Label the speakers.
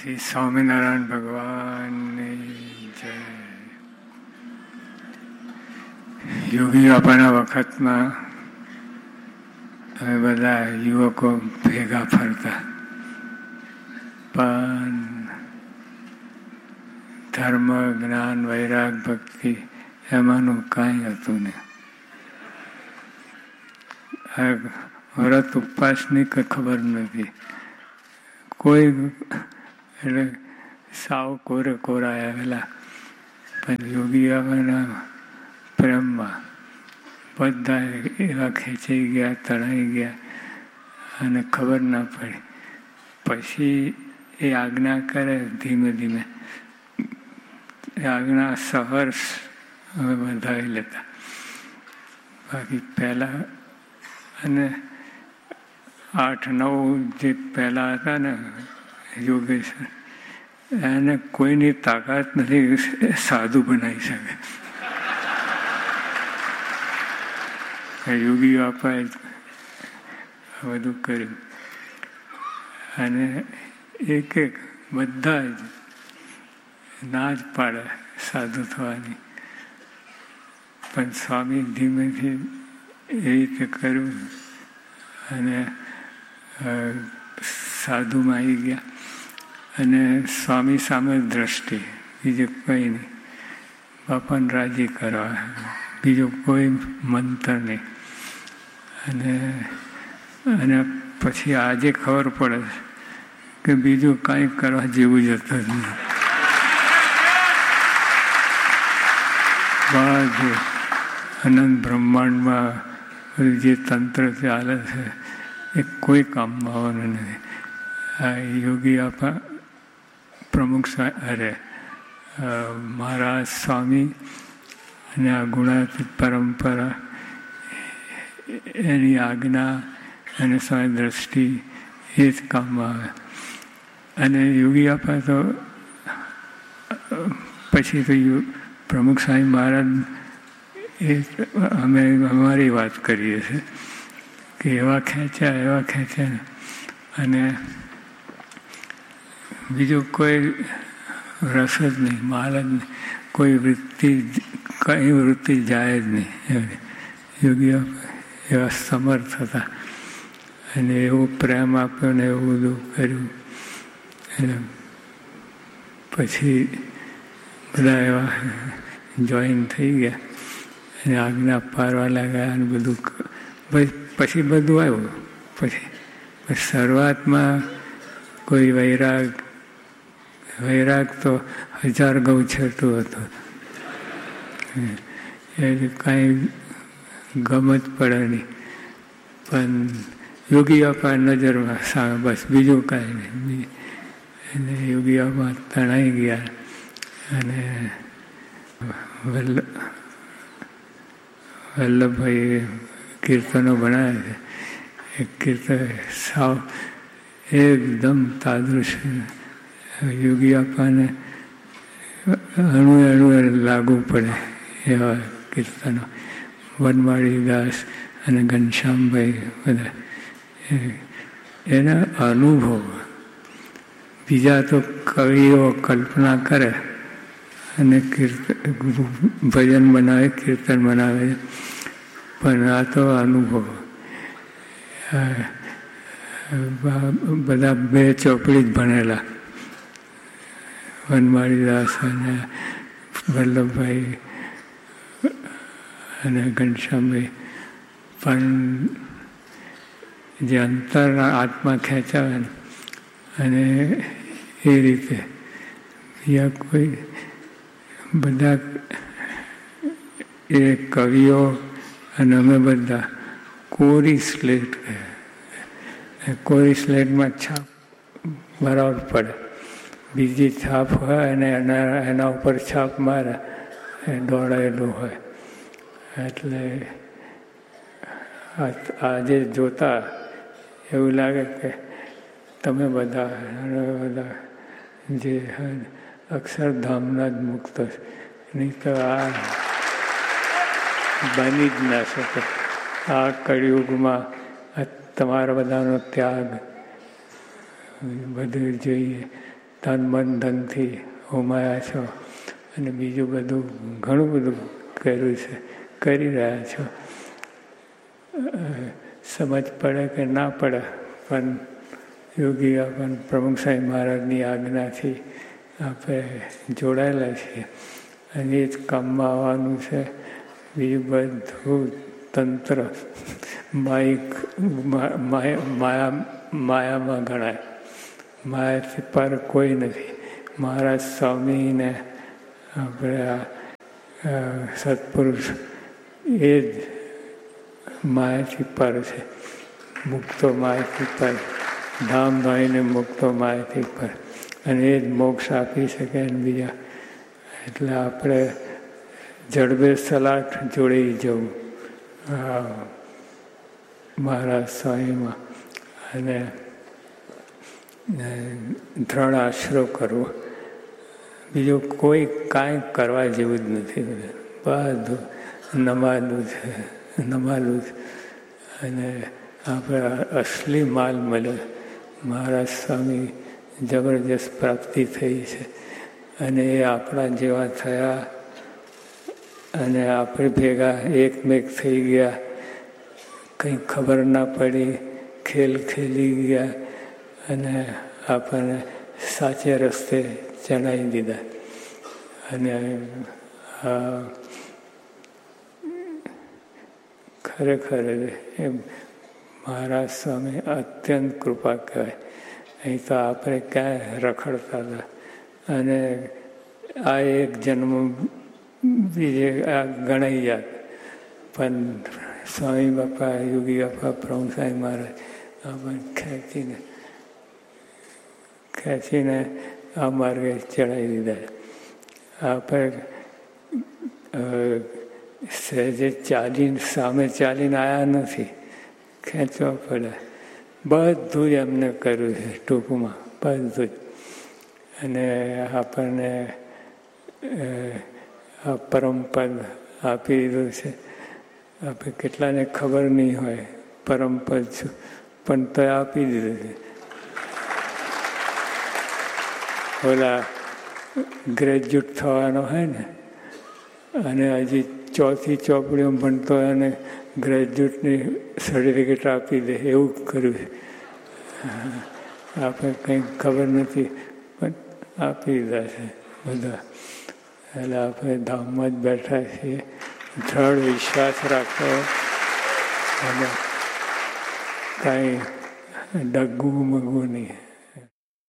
Speaker 1: શ્રી સ્વામિનારાયણ ભગવાનની જય. યોગી બાપાના વખતમાં હવે બધા યુવકો ભેગા ફરતા, પણ ધર્મ, જ્ઞાન, વૈરાગ, ભક્તિ એમાંનું કાંઈ હતું નહીં. વ્રત ઉપવાસની કંઈ ખબર નથી. કોઈ એટલે સાવ કોરે કોરા આવેલા, પણ યોગી બાબાના પ્રેમમાં બધા એવા ખેંચાઈ ગયા, તણાઈ ગયા અને ખબર ના પડી. પછી એ આજ્ઞા કરે ધીમે ધીમે, એ આજ્ઞા સહર્ષ હવે બંધાવી લેતા. બાકી પહેલાં અને 8-9 જે પહેલાં હતા ને યોગેશ, એને કોઈની તાકાત નથી સાધુ બનાવી શકે. યોગી બાપાએ બધું કર્યું અને એક બધા જ ના જ પાડે સાધુ થવાની, પણ સ્વામી ધીમેથી એ રીતે કર્યું અને સાધુમાં આવી ગયા. અને સ્વામી સામે દ્રષ્ટિ, બીજું કંઈ નહીં. બાપાને રાજી કરવા, બીજો કોઈ મંત્ર નહીં. અને પછી આજે ખબર પડે કે બીજું કાંઈ કરવા જેવું જ હતું જ નહીં. બધું અનંત બ્રહ્માંડમાં જે તંત્ર ચાલે છે એ કોઈ કામમાં આવવાનું નથી. આ યોગી આપા પ્રમુખ મહારાજ સ્વામી અને આ ગુણાતીત પરંપરા, એની આજ્ઞા અને સ્વામી દ્રષ્ટિ એ જ કામમાં આવે. અને યોગી આપા તો પછી તો પ્રમુખ સ્વામી મહારાજ એ અમે અમારી વાત કરીએ છીએ કે એવા ખેંચ્યા અને બીજું કોઈ રસ જ નહીં, માલ જ નહીં, કોઈ કઈ વૃત્તિ જાય જ નહીં. યોગી એવા સમર્થ હતા અને એવો પ્રેમ આપ્યો ને એવું બધું કર્યું. અને પછી બધા એવા જોઈન થઈ ગયા અને આજ્ઞા પારવા લાગ્યા અને બધું. પછી બધું આવ્યું. પછી શરૂઆતમાં કોઈ વૈરાગ તો 1000 ગૌ છેટું હતું. એ કાંઈ ગમ જ પડે નહીં. પણ યોગી આપા નજરમાં સામે, બસ બીજું કાંઈ નહીં. અને યોગી આપા તણાઈ ગયા અને વલ્લભભાઈ કીર્તનો બનાવે છે. એ કીર્તન સાવ એકદમ તાદૃશ યોગી આપાને અણુ લાગુ પડે એવા કીર્તનો. વનમાળી દાસ અને ઘનશ્યામભાઈ બધા એના અનુભવ. બીજા તો કવિઓ કલ્પના કરે અને ભજન બનાવે, કીર્તન બનાવે, પણ આ તો અનુભવ. બધા 2 ચોપડી જ ભણેલા, વનમાળી દાસ અને વલ્લભભાઈ અને ઘનશ્યામભાઈ, પણ જે અંતરના આત્મા ખેંચાવે અને એ રીતે બીજા કોઈ બધા એ કવિઓ અને અમે બધા કોરી સ્લેટ, કોરી સ્લેટમાં છાપ બરાબર પડે. બીજી છાપ હોય અને એના ઉપર છાપ મારે દોડાયેલું હોય. એટલે આજે જોતા એવું લાગે કે તમે બધા જે અક્ષરધામના જ મુક્ત, નહીં તો આ બની જ ના શકે. આ કળિયુગમાં તમારા બધાનો ત્યાગ બધું જોઈએ. તન મન ધનથી હોમાયા છો અને બીજું બધું ઘણું બધું કર્યું છે, કરી રહ્યા છો. સમજ પડે કે ના પડે પણ યોગી પણ પ્રમુખ સાહેબ મહારાજની આજ્ઞાથી આપણે જોડાયેલા છીએ અને એ જ કામમાં આવવાનું છે. બીજું બધું તંત્ર માયામાં ગણાય. માયાથી પર કોઈ નથી. મહારાજ સ્વામીને આપણે સત્પુરુષ એ જ માયાથી પર છે. મુક્તો માયાથી પર, ધામ ધાઈને મુક્તો માયાથી પર, અને એ જ મોક્ષ આપી શકે બીજા. એટલે આપણે જડબે સલાટ જોડી જવું મહારાજ સ્વામીમાં અને દ્રઢ આશરો કરવો. બીજું કોઈ કાંઈ કરવા જેવું જ નથી. બધું નમાલું છે, નમાલું છે. અને આપણે અસલી માલ મળ્યો. મહારાજ સ્વામી જબરજસ્ત પ્રાપ્તિ થઈ છે અને એ આપણા જેવા થયા અને આપણે ભેગા એકમેક થઈ ગયા. કંઈ ખબર ના પડી, ખેલ ખેલી ગયા અને આપણને સાચે રસ્તે ચડાવી દીધા. અને ખરેખર એ મહારાજ સ્વામી અત્યંત કૃપા કહેવાય. અહીં તો આપણે ક્યાંય રખડતા હતા અને આ એક જન્મ બીજે આ ગણાઈ જાત. પણ સ્વામી બાપા, યોગી બાપા, પ્રમુખ સાહેબ મહારાજ આપણને ખેંચીને આ માર્ગે ચડાવી દીધા. આપણે સહેજે ચાલીને સામે ચાલીને આવ્યા નથી, ખેંચવા પડે. બધું જ એમને કર્યું છે ટૂંકમાં, બધું જ. અને આપણને આ પરમપદ આપી દીધું છે. આપણે કેટલાને ખબર નહીં હોય પરમપદ છું, પણ તો આપી દીધું છે. ઓલા ગ્રેજ્યુએટ થવાનો હોય ને અને હજી ચોથી ચોપડીઓ ભણતો હોય અને ગ્રેજ્યુએટની સર્ટિફિકેટ આપી દે, એવું કર્યું છે. આપણે કંઈ ખબર નથી પણ આપી દીધા છે બધા. એટલે આપણે ધામમાં જ બેઠા છીએ. દ્રઢ વિશ્વાસ રાખો અને કાંઈ ડગવું મગવું નહીં.